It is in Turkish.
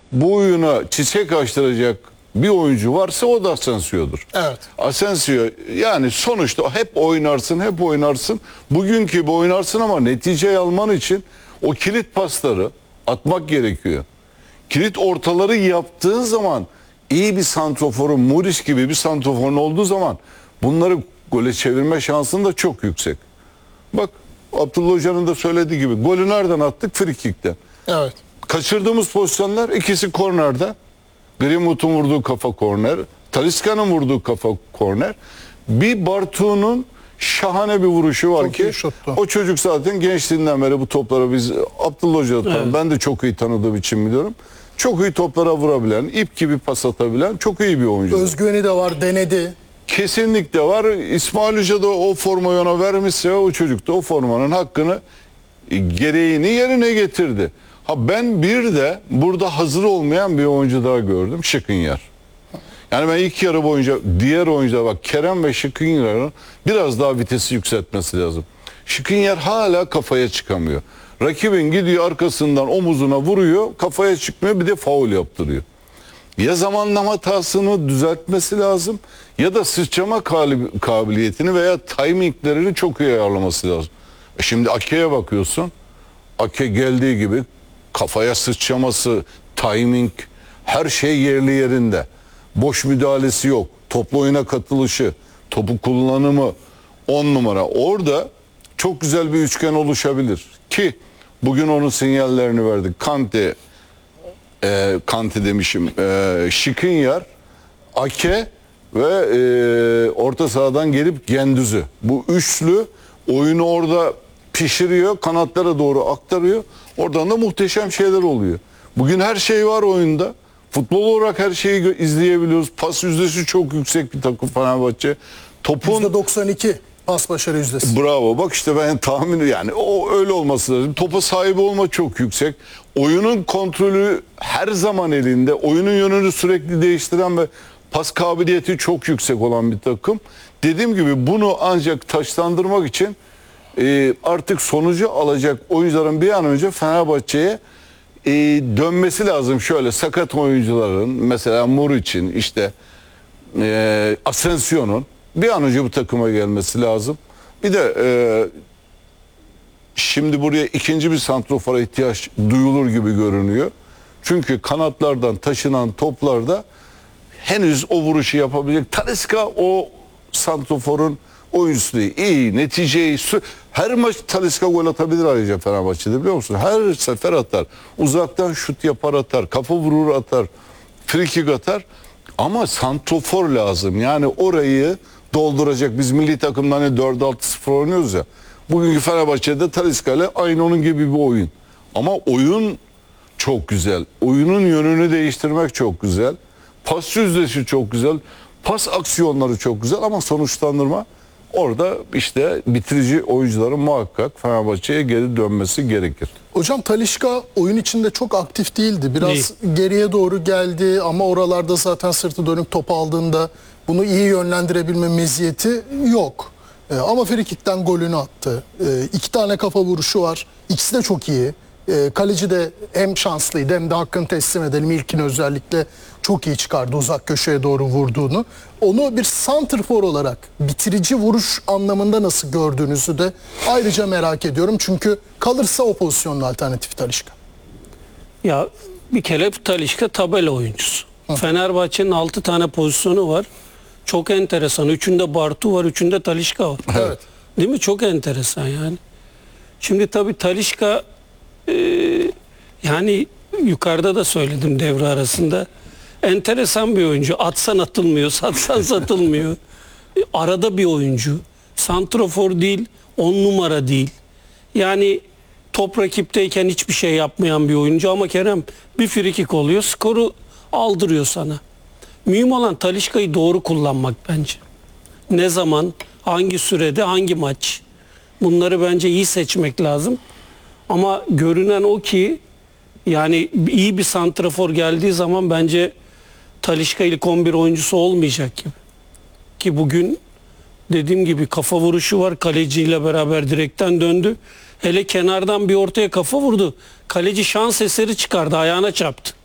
bu oyuna çiçek açtıracak bir oyuncu varsa o da Asensio'dur. Evet. Asensio yani sonuçta hep oynarsın, hep oynarsın. Bugünkü gibi oynarsın ama neticeyi alman için o kilit pasları atmak gerekiyor. Kilit ortaları yaptığın zaman iyi bir santroforun, Muriç gibi bir santroforun olduğu zaman bunları gole çevirme şansın da çok yüksek. Bak Abdullah Hoca'nın da söylediği gibi golü nereden attık? Frikik'ten. Evet. Kaçırdığımız pozisyonlar ikisi kornerde. Greenwood'un vurduğu kafa korner. Talisca'nın vurduğu kafa korner. Bir Bartu'nun şahane bir vuruşu var Çok iyi ki şuttu. o çocuk zaten gençliğinden beri bu toplara biz Abdullah Hoca'dan ben de çok iyi tanıdığım için biliyorum. Çok iyi toplara vurabilen, ip gibi pas atabilen çok iyi bir oyuncu. Özgüveni de var, denedi. Kesinlikle var. İsmail Hoca da o formayı ona vermişse o çocuk da o formanın hakkını gereğini yerine getirdi. Ha ben bir de burada hazır olmayan bir oyuncu daha gördüm. Skriniar. Yani ben ilk yarı boyunca diğer oyuncular bak Kerem ve Skriniar'ın biraz daha vitesi yükseltmesi lazım. Skriniar hala kafaya çıkamıyor. Rakibin gidiyor arkasından omuzuna vuruyor, kafaya çıkmıyor, bir de faul yaptırıyor. Ya zamanlama hatasını düzeltmesi lazım ya da sıçrama kabiliyetini veya timinglerini çok iyi ayarlaması lazım. Şimdi Ake'ye bakıyorsun. Ake geldiği gibi kafaya sıçraması, timing, her şey yerli yerinde. Boş müdahalesi yok. Toplu oyuna katılışı, topu kullanımı 10 numara. Orada çok güzel bir üçgen oluşabilir. Ki bugün onun sinyallerini verdik. Kante demişim. Skriniar, Ake ve orta sahadan gelip Gendüz'ü. Bu üçlü oyunu orada pişiriyor, kanatlara doğru aktarıyor. Oradan da muhteşem şeyler oluyor. Bugün her şey var oyunda. Futbol olarak her şeyi izleyebiliyoruz. Pas yüzdesi çok yüksek bir takım Fenerbahçe. Topun %92 pas başarı yüzdesi. bravo. Bak işte ben tahmin yani o öyle olması lazım. Topa sahip olma çok yüksek. Oyunun kontrolü her zaman elinde. Oyunun yönünü sürekli değiştiren ve pas kabiliyeti çok yüksek olan bir takım. Dediğim gibi bunu ancak taçlandırmak için artık sonucu alacak oyuncuların bir an önce Fenerbahçe'ye dönmesi lazım. Şöyle sakat oyuncuların mesela Muriç'in işte Asensio'nun bir an önce bu takıma gelmesi lazım. Bir de şimdi buraya ikinci bir santrofora ihtiyaç duyulur gibi görünüyor. Çünkü kanatlardan taşınan toplarda henüz o vuruşu yapabilecek. Talisca o santroforun oyuncusu değil. İyi, neticeyi her maç Talisca gol atabilir ayrıca Fenerbahçe'de biliyor musun? Her sefer atar. Uzaktan şut yapar atar. Kafa vurur atar. Frikik atar. Ama santrofor lazım. Yani orayı dolduracak. Biz milli takımda hani 4-6-0 oynuyoruz ya. Bugünkü Fenerbahçe'de Talisca ile aynı onun gibi bir oyun. Ama oyun çok güzel. Oyunun yönünü değiştirmek çok güzel. Pas yüzdesi çok güzel. Pas aksiyonları çok güzel ama sonuçlandırma orada işte bitirici oyuncuların muhakkak Fenerbahçe'ye geri dönmesi gerekir. Hocam Talisca oyun içinde çok aktif değildi. Biraz geriye doğru geldi ama oralarda zaten sırtı dönük top aldığında bunu iyi yönlendirebilme meziyeti yok. Ama frikikten golünü attı. 2 tane kafa vuruşu var. İkisi de çok iyi. Kaleci de hem şanslıydı hem de hakkını teslim edelim. İlkini özellikle çok iyi çıkardı uzak köşeye doğru vurduğunu. Onu bir santrfor olarak bitirici vuruş anlamında nasıl gördüğünüzü de ayrıca merak ediyorum. Çünkü kalırsa o pozisyonun alternatifi Talisca. Ya bir kere Talisca tabela oyuncusu. Fenerbahçe'nin 6 tane pozisyonu var. Çok enteresan. 3'ünde Bartu var, 3'ünde Talisca var. Evet. Değil mi? Çok enteresan yani. Şimdi tabii Talisca yani yukarıda da söyledim devre arasında. Enteresan bir oyuncu. Atsan atılmıyor, satsan satılmıyor. Arada bir oyuncu. Santrafor değil, 10 numara değil. Yani top rakipteyken hiçbir şey yapmayan bir oyuncu ama Kerem bir frikik oluyor, skoru aldırıyor sana. Mühim olan Talisca'yı doğru kullanmak bence. Ne zaman, hangi sürede, hangi maç? Bunları bence iyi seçmek lazım. Ama görünen o ki yani iyi bir santrafor geldiği zaman bence Talisca ilk 11 oyuncusu olmayacak gibi. Ki bugün dediğim gibi kafa vuruşu var. Kaleciyle beraber direkten döndü. Hele kenardan bir ortaya kafa vurdu. Kaleci şans eseri çıkardı. Ayağına çarptı.